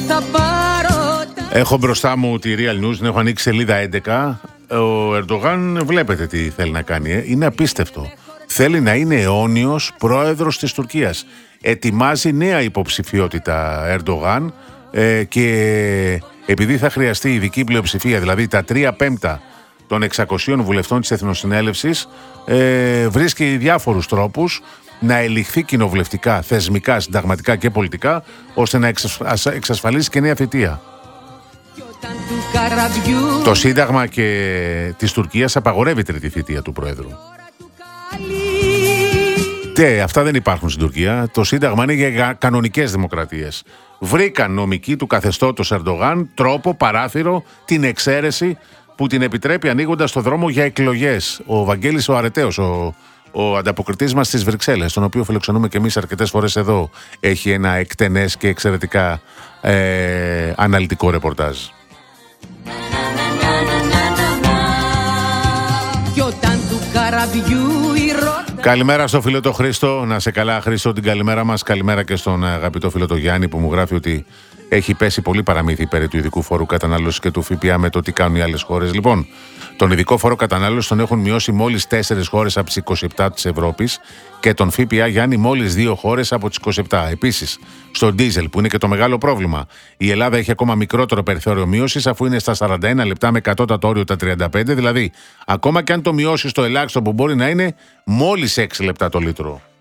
Έχω μπροστά μου τη Real News, την έχω ανοίξει σελίδα 11. Ο Ερντογάν βλέπετε τι θέλει να κάνει. Είναι απίστευτο. Θέλει να είναι αιώνιος πρόεδρος της Τουρκίας. Ετοιμάζει νέα υποψηφιότητα Ερντογάν και επειδή θα χρειαστεί ειδική πλειοψηφία, δηλαδή τα 3/5 των 600 βουλευτών της Εθνοσυνέλευσης, βρίσκει διάφορους τρόπους να ελιχθεί κοινοβουλευτικά, θεσμικά, συνταγματικά και πολιτικά, ώστε να εξασφαλίσει και νέα θητεία. Το Σύνταγμα της Τουρκίας απαγορεύει τρίτη θητεία του Πρόεδρου. Αυτά δεν υπάρχουν στην Τουρκία. Το Σύνταγμα είναι για κανονικές δημοκρατίες. Βρήκαν νομικοί του καθεστώτος Ερντογάν τρόπο, παράθυρο, την εξαίρεση που την επιτρέπει ανοίγοντας το δρόμο για εκλογές. Ο Βαγγέλης ο Αρεταίος, ο ανταποκριτής μας στις Βρυξέλλες, τον οποίο φιλοξενούμε και εμείς αρκετές φορές εδώ, έχει ένα εκτενές και εξαιρετικά αναλυτικό ρεπορτάζ. Καλημέρα στο φίλο το Χρήστο. Να σε καλά, Χρήστο, την καλημέρα μας. Καλημέρα και στον αγαπητό φίλο το Γιάννη που μου γράφει ότι έχει πέσει πολύ παραμύθι περί του ειδικού φόρου κατανάλωσης και του ΦΠΑ με το τι κάνουν οι άλλες χώρες. Λοιπόν, τον ειδικό φόρο κατανάλωσης τον έχουν μειώσει μόλις 4 χώρες από τις 27 της Ευρώπης και τον ΦΠΑ, Γιάννη, μόλις 2 χώρες από τις 27. Επίσης, στο ντίζελ, που είναι και το μεγάλο πρόβλημα, η Ελλάδα έχει ακόμα μικρότερο περιθώριο μείωσης, αφού είναι στα 41 λεπτά με κατώτατο όριο τα 35, δηλαδή ακόμα και αν το μειώσει στο ελάχιστο που μπορεί να είναι, μόλις 6 λεπτά το λίτρο.